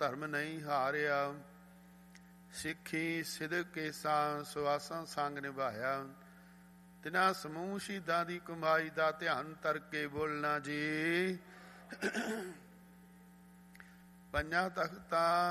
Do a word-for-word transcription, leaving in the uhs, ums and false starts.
ਧਰਮ ਨਹੀਂ ਹਾਰਿਆ। ਸਿੱਖੀ ਸਿਦਕ ਕੇਸਾਂ ਸੁਆਸਾਂ ਸੰਗ ਨਿਭਾਇਆ। ਤਿਨਾ ਸਮੂਹ ਸ਼ਹੀਦਾਂ ਦੀ ਕਮਾਈ ਦਾ ਧਿਆਨ ਤਰਕੇ ਬੋਲਣਾ ਜੀ। ਪੰਜਾਂ ਤਖਤਾਂ